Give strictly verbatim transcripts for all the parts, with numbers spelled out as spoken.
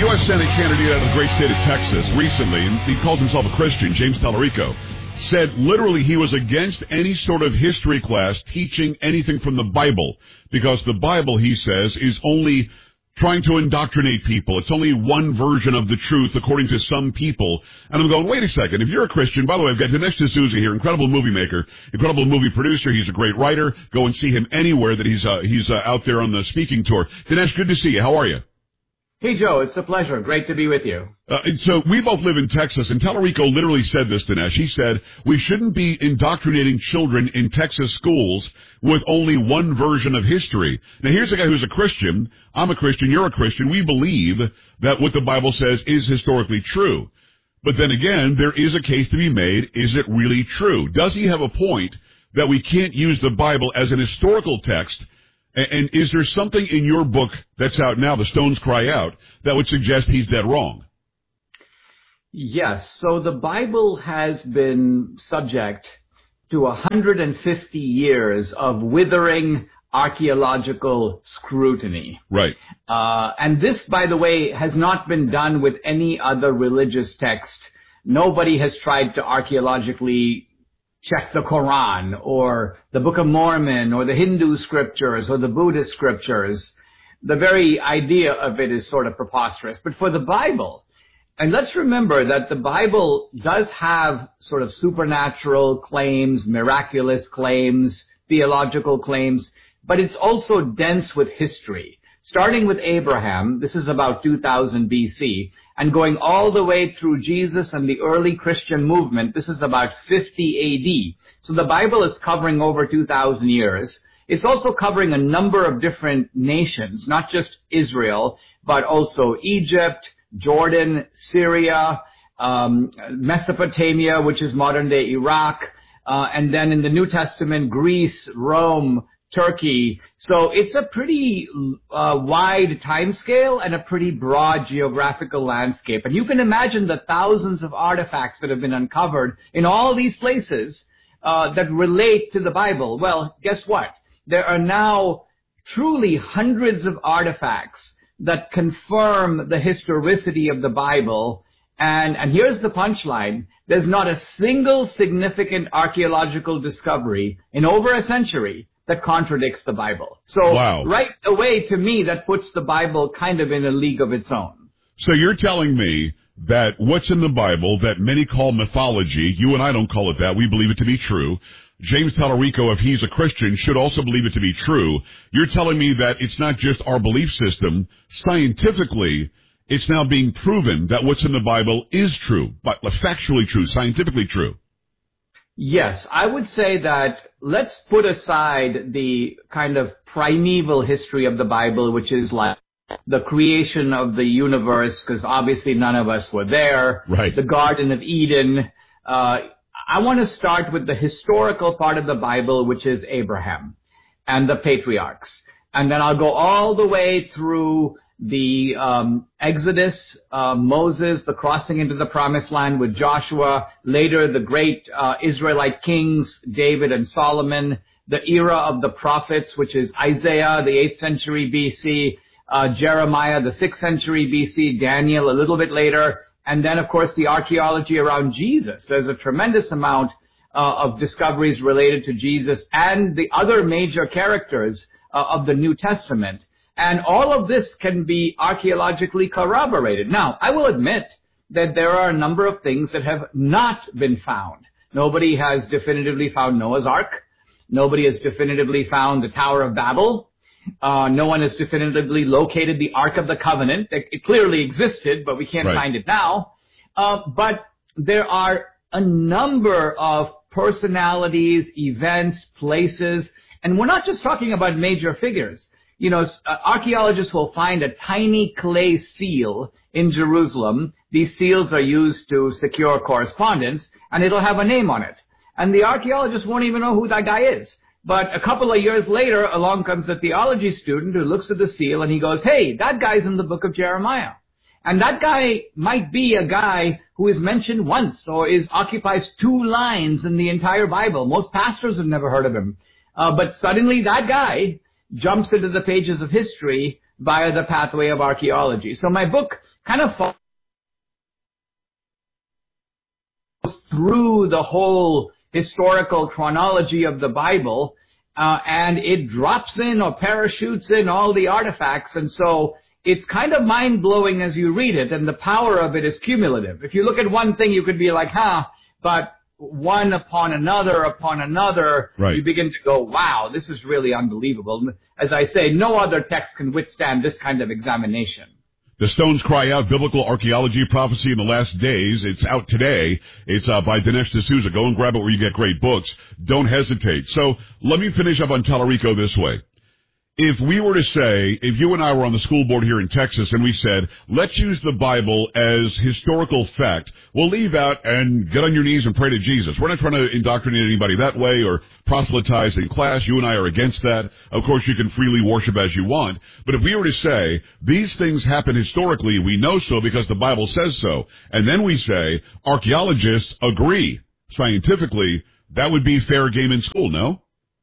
U S Senate candidate out of the great state of Texas recently, and he called himself a Christian, James Tallarico, said literally he was against any sort of history class teaching anything from the Bible, because the Bible, he says, is only trying to indoctrinate people. It's only one version of the truth, according to some people. And I'm going, wait a second. If you're a Christian, by the way, I've got Dinesh D'Souza here, incredible movie maker, incredible movie producer. He's a great writer. Go and see him anywhere that he's uh, he's uh, out there on the speaking tour. Dinesh, good to see you. How are you? Hey, Joe, it's a pleasure. Great to be with you. Uh, so we both live in Texas, and Tallarico literally said this, Dinesh. He said, we shouldn't be indoctrinating children in Texas schools with only one version of history. Now, here's a guy who's a Christian. I'm a Christian. You're a Christian. We believe that what the Bible says is historically true. But then again, there is a case to be made. Is it really true? Does he have a point that we can't use the Bible as an historical text? And is there something in your book that's out now, The Stones Cry Out, that would suggest he's dead wrong? Yes. So the Bible has been subject to one hundred fifty years of withering archaeological scrutiny. Right. Uh, and this, by the way, has not been done with any other religious text. Nobody has tried to archaeologically check the Quran or the Book of Mormon or the Hindu scriptures or the Buddhist scriptures. The very idea of it is sort of preposterous. But for the Bible, and let's remember that the Bible does have sort of supernatural claims, miraculous claims, theological claims, but it's also dense with history. Starting with Abraham, this is about two thousand B C, and going all the way through Jesus and the early Christian movement, this is about fifty A D. So the Bible is covering over two thousand years. It's also covering a number of different nations, not just Israel, but also Egypt, Jordan, Syria, um, Mesopotamia, which is modern-day Iraq, uh, and then in the New Testament, Greece, Rome, Turkey. So it's a pretty uh, wide time scale and a pretty broad geographical landscape. And you can imagine the thousands of artifacts that have been uncovered in all these places uh, that relate to the Bible. Well, guess what? There are now truly hundreds of artifacts that confirm the historicity of the Bible. And, and here's the punchline. There's not a single significant archaeological discovery in over a century that contradicts the Bible. So wow. Right away, to me, that puts the Bible kind of in a league of its own. So you're telling me that what's in the Bible that many call mythology, you and I don't call it that, we believe it to be true. James Tallarico, if he's a Christian, should also believe it to be true. You're telling me that it's not just our belief system. Scientifically, it's now being proven that what's in the Bible is true, but factually true, scientifically true. Yes, I would say that let's put aside the kind of primeval history of the Bible, which is like the creation of the universe, because obviously none of us were there. Right. The Garden of Eden. Uh, I want to start with the historical part of the Bible, which is Abraham and the patriarchs. And then I'll go all the way through the um, Exodus, uh, Moses, the crossing into the promised land with Joshua, later the great uh, Israelite kings, David and Solomon, the era of the prophets, which is Isaiah, the eighth century B C, uh, Jeremiah, the sixth century B C, Daniel a little bit later, and then, of course, the archaeology around Jesus. There's a tremendous amount uh, of discoveries related to Jesus and the other major characters uh, of the New Testament. And all of this can be archaeologically corroborated. Now, I will admit that there are a number of things that have not been found. Nobody has definitively found Noah's Ark. Nobody has definitively found the Tower of Babel. Uh, no one has definitively located the Ark of the Covenant. It, it clearly existed, but we can't right. find it now. Uh, but there are a number of personalities, events, places, and we're not just talking about major figures. You know, uh, archaeologists will find a tiny clay seal in Jerusalem. These seals are used to secure correspondence, and it'll have a name on it. And the archaeologists won't even know who that guy is. But a couple of years later, along comes a theology student who looks at the seal, and he goes, hey, that guy's in the book of Jeremiah. And that guy might be a guy who is mentioned once or is occupies two lines in the entire Bible. Most pastors have never heard of him. Uh, but suddenly that guy jumps into the pages of history via the pathway of archaeology. So my book kind of follows through the whole historical chronology of the Bible, uh, and it drops in or parachutes in all the artifacts. And so it's kind of mind-blowing as you read it, and the power of it is cumulative. If you look at one thing, you could be like, huh, but one upon another upon another, right. You begin to go, wow, this is really unbelievable. As I say, no other text can withstand this kind of examination. The Stones Cry Out, Biblical Archaeology, Prophecy in the Last Days. It's out today. It's uh, by Dinesh D'Souza. Go and grab it where you get great books. Don't hesitate. So let me finish up on Tallarico this way. If we were to say, if you and I were on the school board here in Texas and we said, let's use the Bible as historical fact, we'll leave out and get on your knees and pray to Jesus. We're not trying to indoctrinate anybody that way or proselytize in class. You and I are against that. Of course, you can freely worship as you want. But if we were to say, these things happen historically, we know so because the Bible says so, and then we say, archaeologists agree scientifically, that would be fair game in school, no?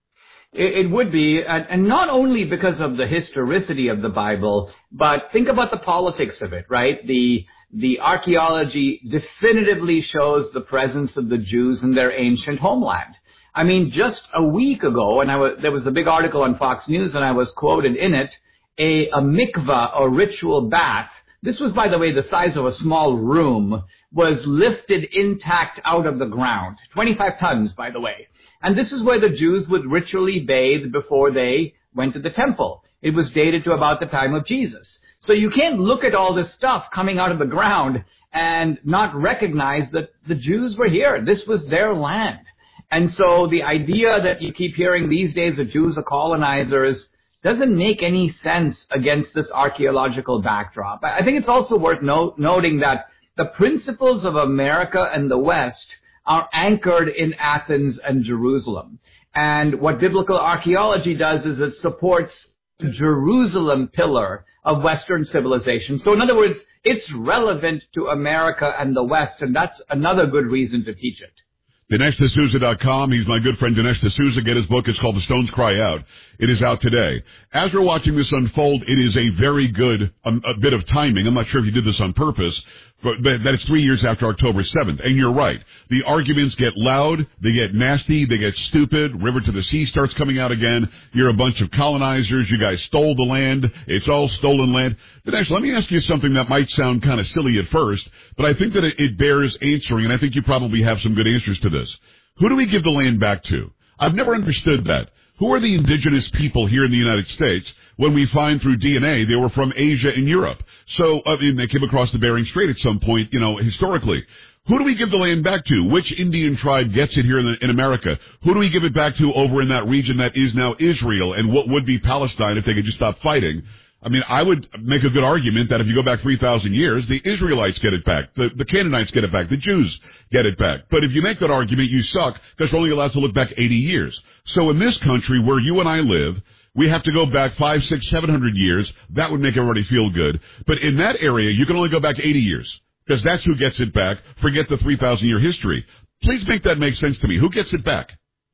It would be, and not only because of the historicity of the Bible, but think about the politics of it, right? The the archaeology definitively shows the presence of the Jews in their ancient homeland. I mean, just a week ago, and I was, there was a big article on Fox News, and I was quoted in it, a, a mikvah, or ritual bath. This was, by the way, the size of a small room, was lifted intact out of the ground. twenty-five tons, by the way. And this is where the Jews would ritually bathe before they went to the temple. It was dated to about the time of Jesus. So you can't look at all this stuff coming out of the ground and not recognize that the Jews were here. This was their land. And so the idea that you keep hearing these days the Jews are colonizers doesn't make any sense against this archaeological backdrop. I think it's also worth note, noting that the principles of America and the West are anchored in Athens and Jerusalem. And what biblical archaeology does is it supports the Jerusalem pillar of Western civilization. So in other words, it's relevant to America and the West, and that's another good reason to teach it. Dinesh D'Souza dot com. He's my good friend Dinesh D'Souza. Get his book. It's called The Stones Cry Out. It is out today. As we're watching this unfold, it is a very good um, a bit of timing. I'm not sure if you did this on purpose, but, but that it's three years after October seventh. And you're right. The arguments get loud. They get nasty. They get stupid. River to the Sea starts coming out again. You're a bunch of colonizers. You guys stole the land. It's all stolen land. Dinesh, let me ask you something that might sound kind of silly at first, but I think that it, it bears answering, and I think you probably have some good answers to this. Who do we give the land back to? I've never understood that. Who are the indigenous people here in the United States when we find through D N A they were from Asia and Europe? So, I mean, they came across the Bering Strait at some point, you know, historically. Who do we give the land back to? Which Indian tribe gets it here in, the, in America? Who do we give it back to over in that region that is now Israel and what would be Palestine if they could just stop fighting? I mean, I would make a good argument that if you go back three thousand years, the Israelites get it back, the, the Canaanites get it back, the Jews get it back. But if you make that argument, you suck because you're only allowed to look back eighty years. So in this country where you and I live, we have to go back five, six, seven hundred years. That would make everybody feel good. But in that area, you can only go back eighty years because that's who gets it back. Forget the three thousand year history. Please make that make sense to me. Who gets it back?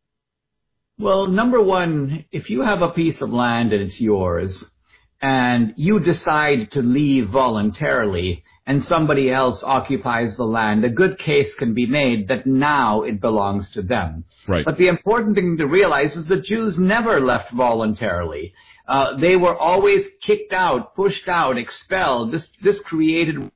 Well, number one, if you have a piece of land and it's yours, and you decide to leave voluntarily and somebody else occupies the land, a good case can be made that now it belongs to them. Right. But the important thing to realize is the Jews never left voluntarily. Uh, they were always kicked out, pushed out, expelled. This, this created...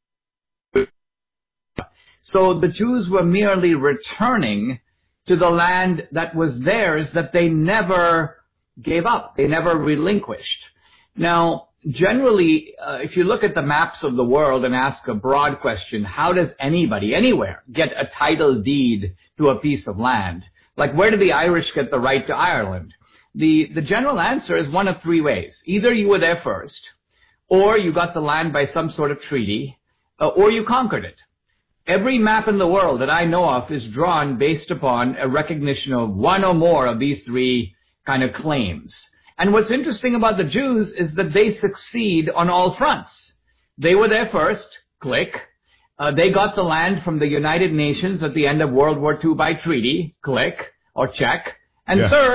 So the Jews were merely returning to the land that was theirs that they never gave up. They never relinquished. Now, generally, uh, if you look at the maps of the world and ask a broad question, how does anybody, anywhere, get a title deed to a piece of land? Like, where do the Irish get the right to Ireland? The, the general answer is one of three ways. Either you were there first, or you got the land by some sort of treaty, uh, or you conquered it. Every map in the world that I know of is drawn based upon a recognition of one or more of these three kind of claims. And what's interesting about the Jews is that they succeed on all fronts. They were there first, click. Uh, they got the land from the United Nations at the end of World War Two by treaty, click, or check. And yeah. third,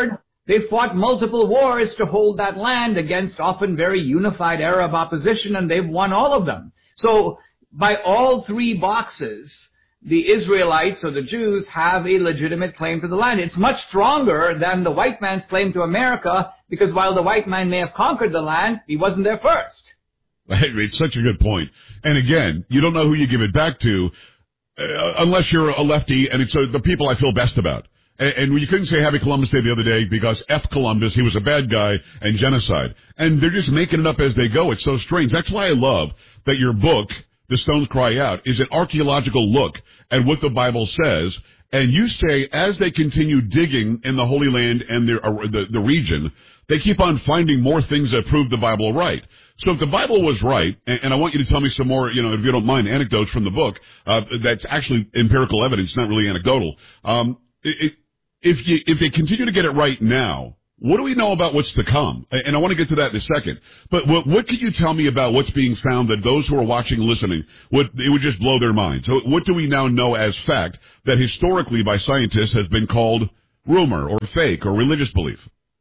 They fought multiple wars to hold that land against often very unified Arab opposition, and they've won all of them. So by all three boxes, the Israelites or the Jews have a legitimate claim to the land. It's much stronger than the white man's claim to America, because while the white man may have conquered the land, he wasn't there first. It's such a good point. And again, you don't know who you give it back to uh, unless you're a lefty, and it's uh, the people I feel best about. And, and you couldn't say Happy Columbus Day the other day because F Columbus, he was a bad guy and genocide. And they're just making it up as they go. It's so strange. That's why I love that your book, The Stones Cry Out, is an archaeological look at what the Bible says. And you say as they continue digging in the Holy Land and the, uh, the, the region, they keep on finding more things that prove the Bible right. So if the Bible was right, and, and I want you to tell me some more, you know, if you don't mind, anecdotes from the book, uh, that's actually empirical evidence, not really anecdotal. Um, it, it, if you, if they continue to get it right now, what do we know about what's to come? And I want to get to that in a second. But what, what could you tell me about what's being found that those who are watching and listening, would, it would just blow their minds? So what do we now know as fact that historically by scientists has been called rumor or fake or religious belief?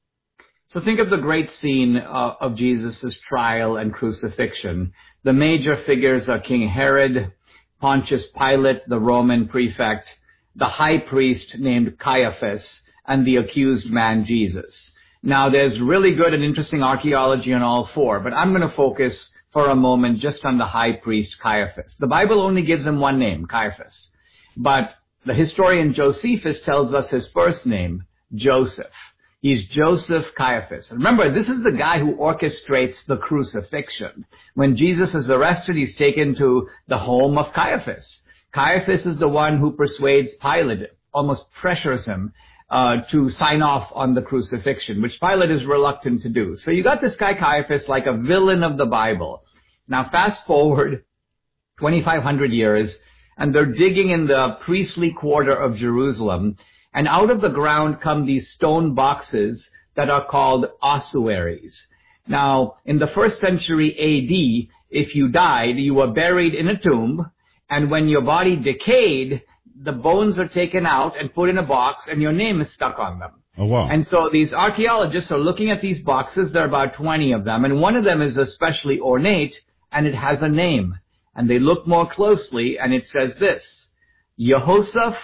So think of the great scene uh, of Jesus' trial and crucifixion. The major figures are King Herod, Pontius Pilate, the Roman prefect, the high priest named Caiaphas, and the accused man Jesus. Now, there's really good and interesting archaeology on all four, but I'm going to focus for a moment just on the high priest Caiaphas. The Bible only gives him one name, Caiaphas, but the historian Josephus tells us his first name, Joseph. He's Joseph Caiaphas. And remember, this is the guy who orchestrates the crucifixion. When Jesus is arrested, he's taken to the home of Caiaphas. Caiaphas is the one who persuades Pilate, almost pressures him uh, to sign off on the crucifixion, which Pilate is reluctant to do. So you got this guy Caiaphas like a villain of the Bible. Now fast forward twenty-five hundred years, and they're digging in the priestly quarter of Jerusalem, and out of the ground come these stone boxes that are called ossuaries. Now, in the first century A D, if you died, you were buried in a tomb, and when your body decayed, the bones are taken out and put in a box, and your name is stuck on them. Oh, wow. And so these archaeologists are looking at these boxes. There are about twenty of them, and one of them is especially ornate, and it has a name. And they look more closely, and it says this, Yehoshaphat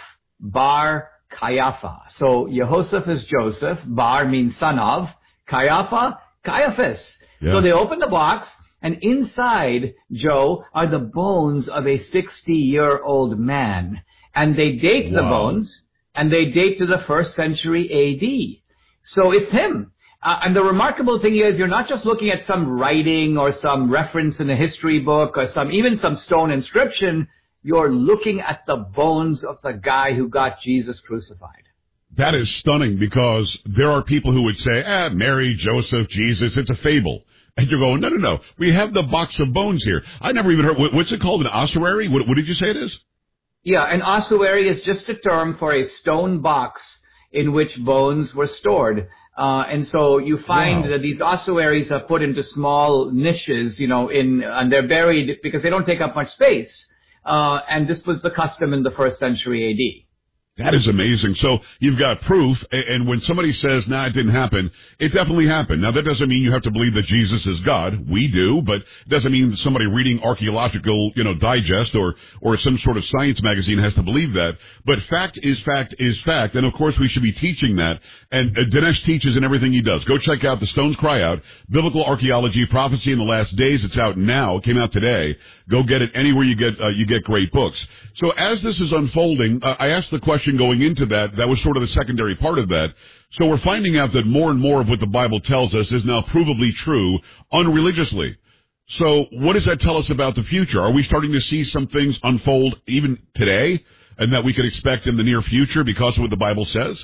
bar Caiaphas. So Yehoshaphat is Joseph, bar means son of, Caiaphas, Caiaphas. Yeah. So they open the box, and inside, Joe, are the bones of a sixty-year-old man. And they date Wow. the bones, and they date to the first century A D. So it's him. Uh, and the remarkable thing is you're not just looking at some writing or some reference in a history book or some even some stone inscription. You're looking at the bones of the guy who got Jesus crucified. That is stunning because there are people who would say, ah, Mary, Joseph, Jesus, it's a fable. And you're going, no, no, no. We have the box of bones here. I never even heard, what's it called, an ossuary? What, what did you say it is? Yeah, an ossuary is just a term for a stone box in which bones were stored. Uh, and so you find Wow. that these ossuaries are put into small niches, you know, in, and they're buried because they don't take up much space. Uh, and this was the custom in the first century A D. That is amazing. So you've got proof, and when somebody says, nah, it didn't happen, it definitely happened. Now, that doesn't mean you have to believe that Jesus is God. We do, but it doesn't mean that somebody reading archaeological, you know, digest or, or some sort of science magazine has to believe that. But fact is fact is fact, and of course we should be teaching that. And uh, Dinesh teaches in everything he does. Go check out The Stones Cry Out, Biblical Archaeology, Prophecy in the Last Days. It's out now. It came out today. Go get it anywhere you get, uh, you get great books. So as this is unfolding, uh, I asked the question going into that, that was sort of the secondary part of that. So we're finding out that more and more of what the Bible tells us is now provably true unreligiously. So what does that tell us about the future? Are we starting to see some things unfold even today and that we could expect in the near future because of what the Bible says?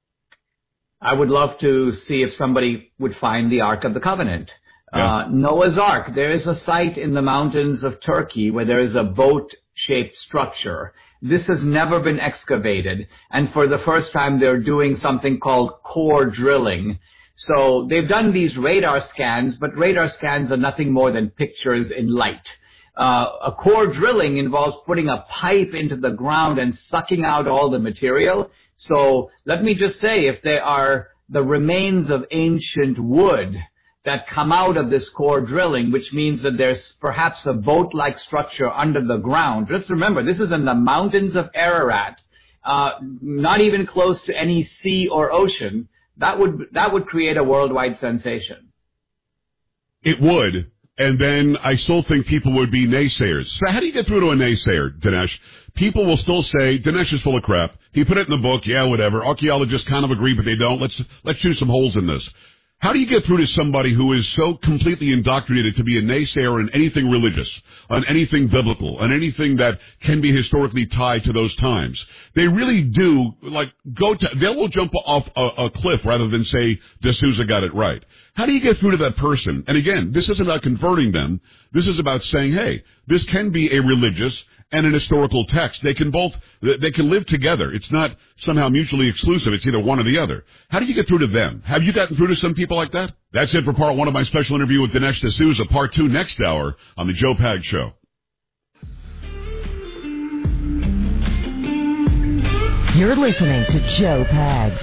I would love to see if somebody would find the Ark of the Covenant. Yeah. Uh, Noah's Ark. There is a site in the mountains of Turkey where there is a boat-shaped structure. This has never been excavated, and for the first time they're doing something called core drilling. So they've done these radar scans, but radar scans are nothing more than pictures in light. Uh, a core drilling involves putting a pipe into the ground and sucking out all the material. So let me just say, if there are the remains of ancient wood that come out of this core drilling, which means that there's perhaps a boat-like structure under the ground. Let's remember, this is in the mountains of Ararat, uh, not even close to any sea or ocean. That would, that would create a worldwide sensation. It would. And then I still think people would be naysayers. So how do you get through to a naysayer, Dinesh? People will still say, Dinesh is full of crap. He put it in the book. Yeah, whatever. Archaeologists kind of agree, but they don't. Let's, let's shoot some holes in this. How do you get through to somebody who is so completely indoctrinated to be a naysayer on anything religious, on anything biblical, on anything that can be historically tied to those times? They really do, like, go to, they will jump off a, a cliff rather than say, D'Souza got it right. How do you get through to that person? And again, this isn't about converting them. This is about saying, hey, this can be a religious and an historical text. They can both, they can live together. It's not somehow mutually exclusive. It's either one or the other. How do you get through to them? Have you gotten through to some people like that? That's it for part one of my special interview with Dinesh D'Souza. Part two next hour on the Joe Pags Show. You're listening to Joe Pags.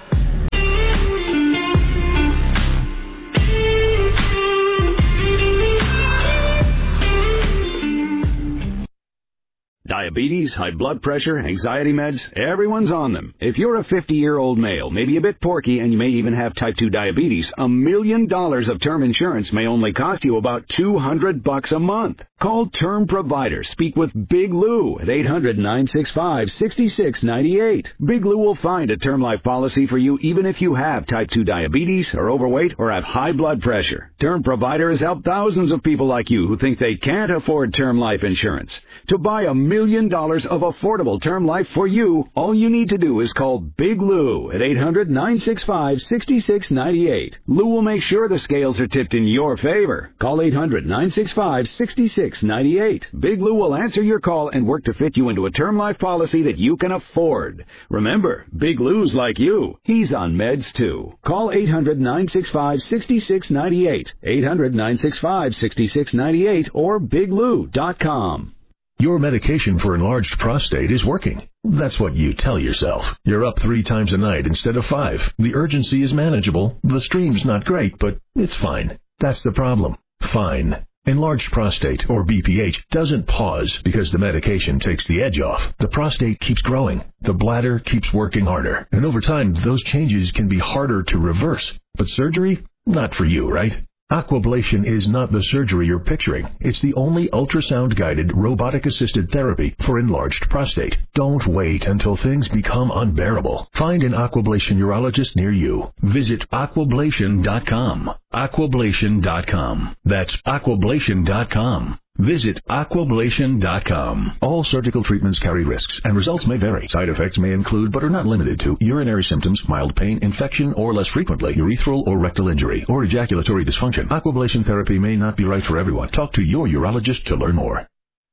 Diabetes, high blood pressure, anxiety meds, everyone's on them. If you're a fifty-year-old male, maybe a bit porky, and you may even have type two diabetes, a million dollars of term insurance may only cost you about two hundred bucks a month. Call Term Provider. Speak with Big Lou at eight hundred, nine six five, six six nine eight. Big Lou will find a term life policy for you even if you have type two diabetes, are overweight, or have high blood pressure. Term Provider has helped thousands of people like you who think they can't afford term life insurance. To buy a million dollars of affordable term life for you, all you need to do is call Big Lou at eight hundred, nine six five, six six nine eight. Lou will make sure the scales are tipped in your favor. Call eight hundred, nine six five, six six nine eight. Big Lou will answer your call and work to fit you into a term life policy that you can afford. Remember, Big Lou's like you. He's on meds too. Call eight hundred, nine six five, six six nine eight. eight hundred, nine six five, six six nine eight or big lou dot com. Your medication for enlarged prostate is working. That's what you tell yourself. You're up three times a night instead of five. The urgency is manageable. The stream's not great, but it's fine. That's the problem. Fine. Enlarged prostate, or B P H, doesn't pause because the medication takes the edge off. The prostate keeps growing. The bladder keeps working harder. And over time, those changes can be harder to reverse. But surgery? Not for you, right? Aquablation is not the surgery you're picturing. It's the only ultrasound-guided, robotic-assisted therapy for enlarged prostate. Don't wait until things become unbearable. Find an Aquablation urologist near you. Visit aquablation dot com. aquablation dot com. That's aquablation dot com. Visit aquablation dot com. All surgical treatments carry risks, and results may vary. Side effects may include, but are not limited to, urinary symptoms, mild pain, infection, or less frequently, urethral or rectal injury, or ejaculatory dysfunction. Aquablation therapy may not be right for everyone. Talk to your urologist to learn more.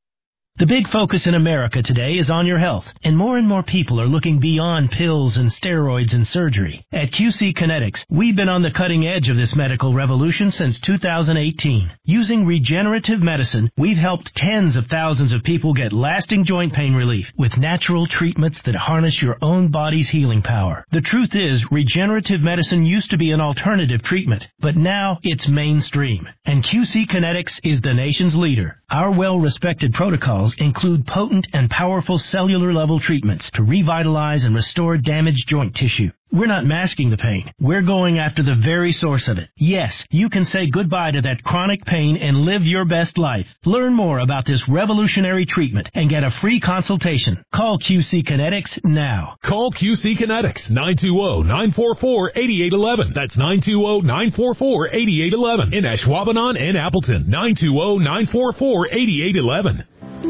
The big focus in America today is on your health, and more and more people are looking beyond pills and steroids and surgery. At Q C Kinetics, we've been on the cutting edge of this medical revolution since two thousand eighteen. Using regenerative medicine, we've helped tens of thousands of people get lasting joint pain relief with natural treatments that harness your own body's healing power. The truth is, regenerative medicine used to be an alternative treatment, but now it's mainstream, and Q C Kinetics is the nation's leader. Our well-respected protocols include potent and powerful cellular-level treatments to revitalize and restore damaged joint tissue. We're not masking the pain. We're going after the very source of it. Yes, you can say goodbye to that chronic pain and live your best life. Learn more about this revolutionary treatment and get a free consultation. Call Q C Kinetics now. Call Q C Kinetics, nine two zero, nine four four, eight eight one one. That's nine two zero, nine four four, eight eight one one. In Ashwaubenon and Appleton, nine two zero, nine four four, eight eight one one.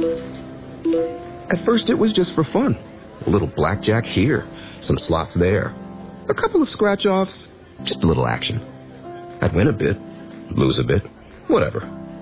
At first it was just for fun. A little blackjack here, some slots there. A couple of scratch-offs, just a little action. I'd win a bit, lose a bit, whatever.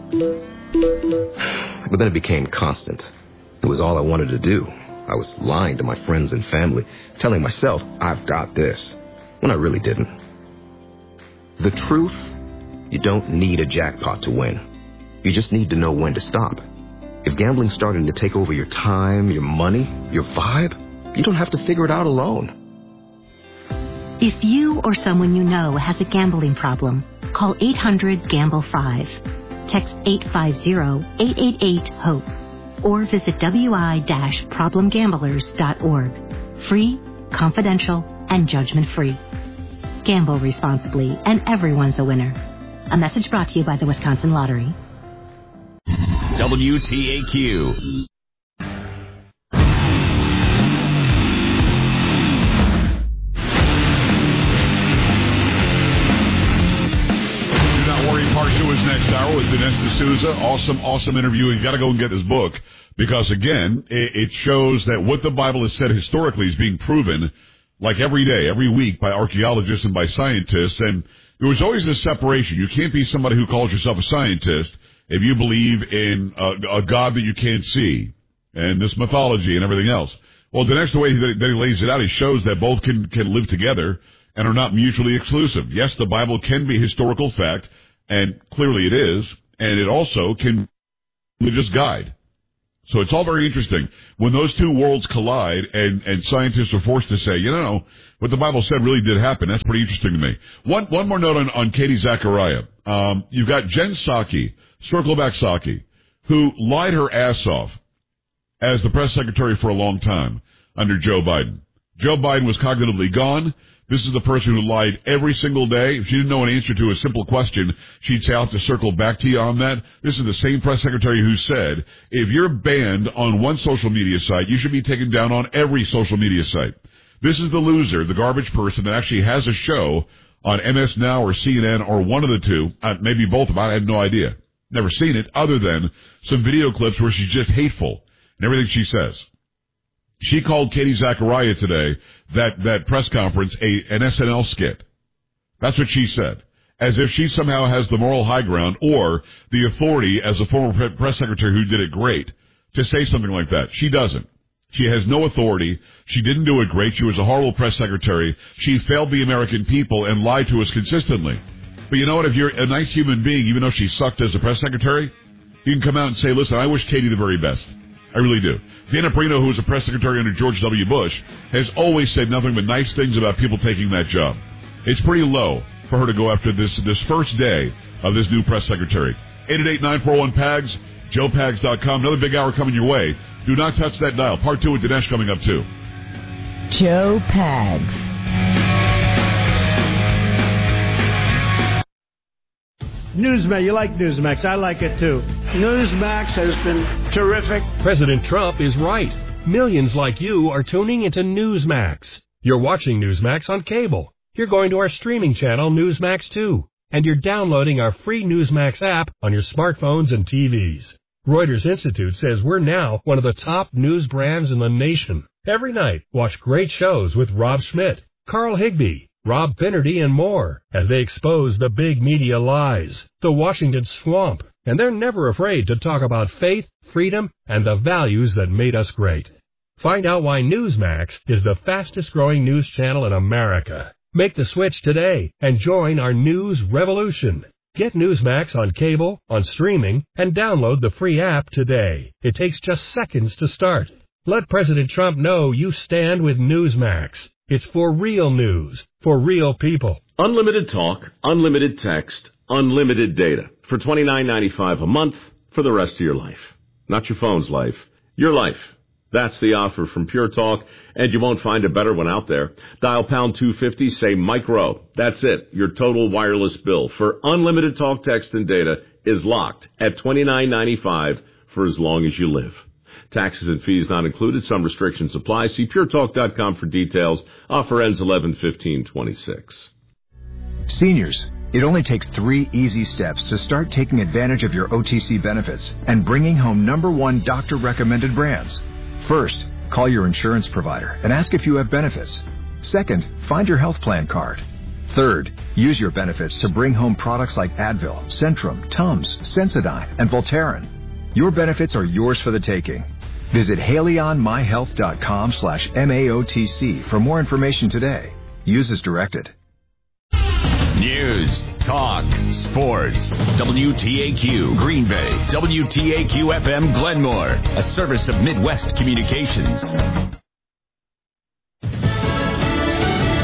But then it became constant. It was all I wanted to do. I was lying to my friends and family, telling myself, I've got this, when I really didn't. The truth, you don't need a jackpot to win. You just need to know when to stop. If gambling's starting to take over your time, your money, your vibe, you don't have to figure it out alone. If you or someone you know has a gambling problem, call eight hundred gamble five. Text eight five zero, eight eight eight, HOPE. Or visit w i dash problem gamblers dot org. Free, confidential, and judgment-free. Gamble responsibly, and everyone's a winner. A message brought to you by the Wisconsin Lottery. W T A Q. Part two is next hour with Dinesh D'Souza. Awesome, awesome interview. You got to go and get this book because, again, it, it shows that what the Bible has said historically is being proven like every day, every week by archaeologists and by scientists. And there was always this separation. You can't be somebody who calls yourself a scientist if you believe in a, a God that you can't see and this mythology and everything else. Well, Dinesh, the way that, that he lays it out, he shows that both can, can live together and are not mutually exclusive. Yes, the Bible can be historical fact. And clearly it is, and it also can religious guide. So it's all very interesting. When those two worlds collide and, and scientists are forced to say, you know, what the Bible said really did happen, that's pretty interesting to me. One one more note on, on Katie Zachariah. Um, you've got Jen Psaki, circle back Psaki, who lied her ass off as the press secretary for a long time under Joe Biden. Joe Biden was cognitively gone. This is the person who lied every single day. If she didn't know an answer to a simple question, she'd say, I'll have to circle back to you on that. This is the same press secretary who said, if you're banned on one social media site, you should be taken down on every social media site. This is the loser, the garbage person that actually has a show on M S Now or C N N or one of the two, uh, maybe both of them. I have no idea. Never seen it other than some video clips where she's just hateful in everything she says. She called Katie Zachariah today, that, that press conference, a, an S N L skit. That's what she said. As if she somehow has the moral high ground or the authority as a former press secretary who did it great to say something like that. She doesn't. She has no authority. She didn't do it great. She was a horrible press secretary. She failed the American people and lied to us consistently. But you know what? If you're a nice human being, even though she sucked as a press secretary, you can come out and say, listen, I wish Katie the very best. I really do. Dana Perino, who was a press secretary under George W. Bush, has always said nothing but nice things about people taking that job. It's pretty low for her to go after this this first day of this new press secretary. eight eight eight, nine four one, P A G S, joe pags dot com. Another big hour coming your way. Do not touch that dial. Part two with Dinesh coming up, too. Joe Pags. Newsmax, you like Newsmax. I like it, too. Newsmax has been terrific. President Trump is right. Millions like you are tuning into Newsmax. You're watching Newsmax on cable. You're going to our streaming channel, Newsmax two. And you're downloading our free Newsmax app on your smartphones and T Vs. Reuters Institute says we're now one of the top news brands in the nation. Every night, watch great shows with Rob Schmidt, Carl Higbie, Rob Finnerty, and more as they expose the big media lies, the Washington swamp, and they're never afraid to talk about faith, freedom, and the values that made us great. Find out why Newsmax is the fastest-growing news channel in America. Make the switch today and join our news revolution. Get Newsmax on cable, on streaming, and download the free app today. It takes just seconds to start. Let President Trump know you stand with Newsmax. It's for real news, for real people. Unlimited talk, unlimited text, unlimited data for twenty-nine ninety-five a month for the rest of your life. Not your phone's life, your life. That's the offer from Pure Talk, and you won't find a better one out there. Dial pound two fifty, say micro. That's it. Your total wireless bill for unlimited talk, text, and data is locked at twenty-nine ninety-five for as long as you live. Taxes and fees not included. Some restrictions apply. See pure talk dot com for details. Offer ends eleven fifteen twenty-six. Seniors, it only takes three easy steps to start taking advantage of your O T C benefits and bringing home number one doctor-recommended brands. First, call your insurance provider and ask if you have benefits. Second, find your health plan card. Third, use your benefits to bring home products like Advil, Centrum, Tums, Sensodyne, and Voltaren. Your benefits are yours for the taking. Visit haleyonmyhealth.com slash M A O T C for more information today. Use as directed. News, talk, sports. W T A Q Green Bay. W T A Q F M Glenmore. A service of Midwest Communications.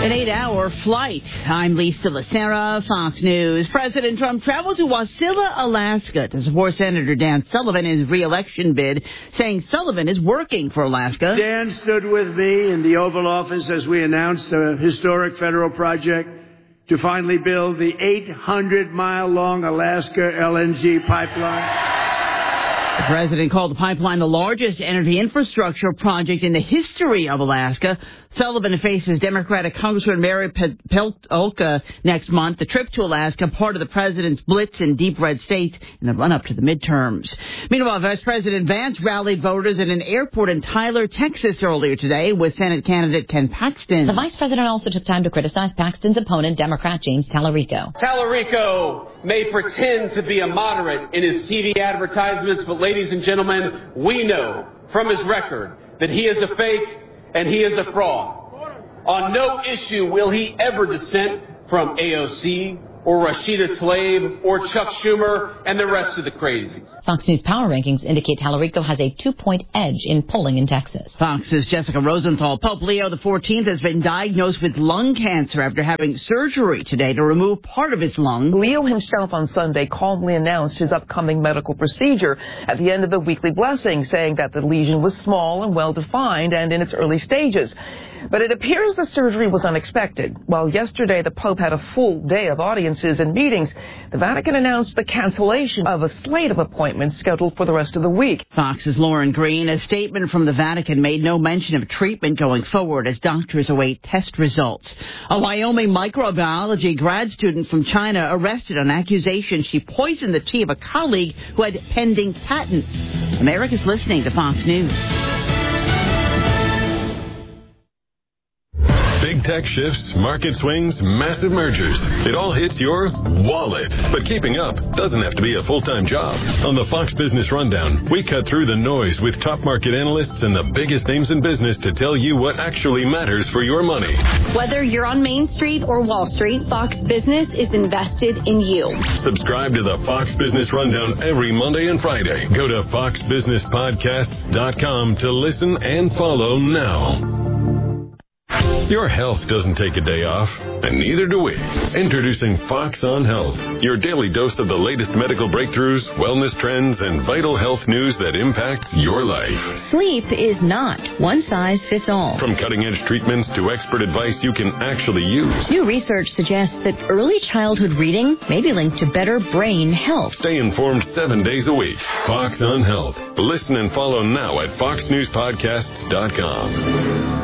An eight-hour flight. I'm Lisa Lacera, Fox News. President Trump traveled to Wasilla, Alaska to support Senator Dan Sullivan in his re-election bid, saying Sullivan is working for Alaska. Dan stood with me in the Oval Office as we announced a historic federal project to finally build the eight hundred mile long Alaska L N G pipeline. The president called the pipeline the largest energy infrastructure project in the history of Alaska. Sullivan faces Democratic Congresswoman Mary Peltola next month. The trip to Alaska, part of the president's blitz in deep red states in the run-up to the midterms. Meanwhile, Vice President Vance rallied voters at an airport in Tyler, Texas earlier today with Senate candidate Ken Paxton. The vice president also took time to criticize Paxton's opponent, Democrat James Tallarico. Tallarico may pretend to be a moderate in his T V advertisements, but ladies and gentlemen, we know from his record that he is a fake and he is a fraud. On no issue will he ever dissent from A O C or Rashida Tlaib or Chuck Schumer and the rest of the crazies. Fox News Power Rankings indicate Tallarico has a two-point edge in polling in Texas. Fox's Jessica Rosenthal. Pope Leo the fourteenth has been diagnosed with lung cancer after having surgery today to remove part of his lung. Leo himself on Sunday calmly announced his upcoming medical procedure at the end of the weekly blessing, saying that the lesion was small and well-defined and in its early stages. But it appears the surgery was unexpected. While yesterday the Pope had a full day of audiences and meetings, the Vatican announced the cancellation of a slate of appointments scheduled for the rest of the week. Fox's Lauren Green. A statement from the Vatican made no mention of treatment going forward as doctors await test results. A Wyoming microbiology grad student from China arrested on accusations she poisoned the tea of a colleague who had pending patents. America's listening to Fox News. Big tech shifts, market swings, massive mergers. It all hits your wallet. But keeping up doesn't have to be a full-time job. On the Fox Business Rundown, we cut through the noise with top market analysts and the biggest names in business to tell you what actually matters for your money. Whether you're on Main Street or Wall Street, Fox Business is invested in you. Subscribe to the Fox Business Rundown every Monday and Friday. Go to fox business podcasts dot com to listen and follow now. Your health doesn't take a day off, and neither do we. Introducing Fox on Health, your daily dose of the latest medical breakthroughs, wellness trends, and vital health news that impacts your life. Sleep is not one size fits all. From cutting-edge treatments to expert advice you can actually use. New research suggests that early childhood reading may be linked to better brain health. Stay informed seven days a week. Fox on Health. Listen and follow now at fox news podcasts dot com.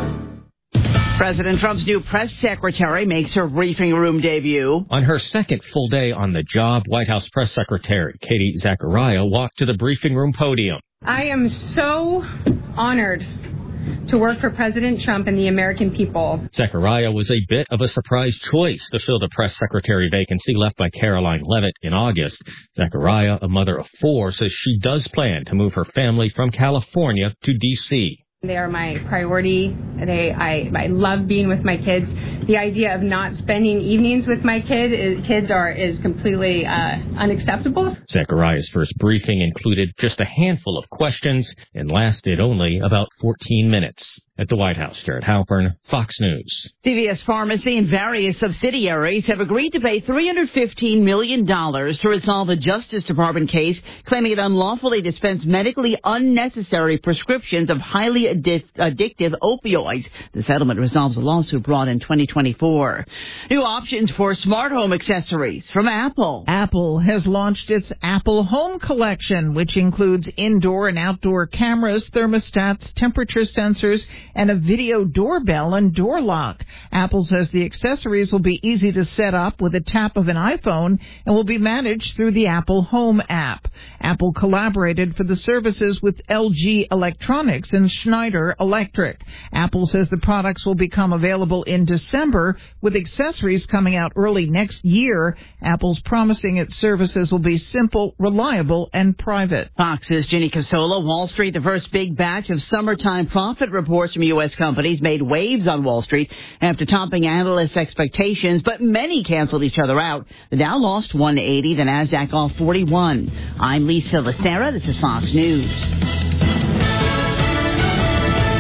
President Trump's new press secretary makes her briefing room debut. On her second full day on the job, White House Press Secretary Katie Zachariah walked to the briefing room podium. I am so honored to work for President Trump and the American people. Zachariah was a bit of a surprise choice to fill the press secretary vacancy left by Caroline Leavitt in August. Zachariah, a mother of four, says she does plan to move her family from California to D C They are my priority. They, I, I love being with my kids. The idea of not spending evenings with my kid, is, kids are is completely uh, unacceptable. Zachariah's first briefing included just a handful of questions and lasted only about fourteen minutes. At the White House, Jared Halpern, Fox News. C V S Pharmacy and various subsidiaries have agreed to pay three hundred fifteen million dollars to resolve a Justice Department case claiming it unlawfully dispensed medically unnecessary prescriptions of highly addic- addictive opioids. The settlement resolves a lawsuit brought in twenty twenty-four. New options for smart home accessories from Apple. Apple has launched its Apple Home Collection, which includes indoor and outdoor cameras, thermostats, temperature sensors, and a video doorbell and door lock. Apple says the accessories will be easy to set up with a tap of an iPhone and will be managed through the Apple Home app. Apple collaborated for the services with L G Electronics and Schneider Electric. Apple says the products will become available in December, with accessories coming out early next year. Apple's promising its services will be simple, reliable, and private. Fox's Ginny Casola. Wall Street, the first big batch of summertime profit reports from U S companies made waves on Wall Street after topping analysts' expectations, but many canceled each other out. The Dow lost one eighty, the Nasdaq off forty-one. I'm Lisa Lacera. This is Fox News.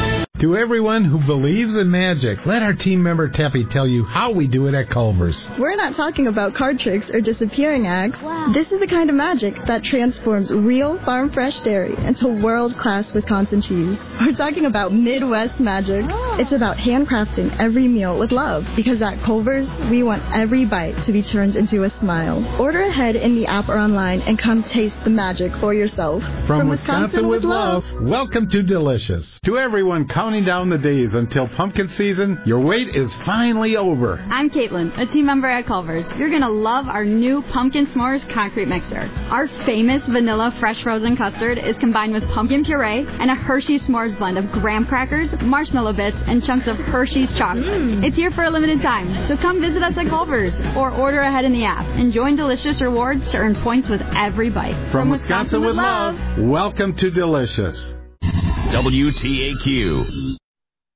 To everyone who believes in magic, let our team member Teppy tell you how we do it at Culver's. We're not talking about card tricks or disappearing acts. Wow. This is the kind of magic that transforms real farm-fresh dairy into world-class Wisconsin cheese. We're talking about Midwest magic. Wow. It's about handcrafting every meal with love, because at Culver's, we want every bite to be turned into a smile. Order ahead in the app or online and come taste the magic for yourself. From, From Wisconsin, Wisconsin with love, love, welcome to Delicious. To everyone counting down the days until pumpkin season, your wait is finally over. I'm Caitlin, a team member at Culver's. You're going to love our new Pumpkin S'mores Concrete Mixer. Our famous vanilla fresh frozen custard is combined with pumpkin puree and a Hershey's S'mores blend of graham crackers, marshmallow bits, and chunks of Hershey's chocolate. Mm. It's here for a limited time, so come visit us at Culver's or order ahead in the app and join Delicious Rewards to earn points with every bite. From, From Wisconsin, Wisconsin with love, love, welcome to Delicious. W T A Q.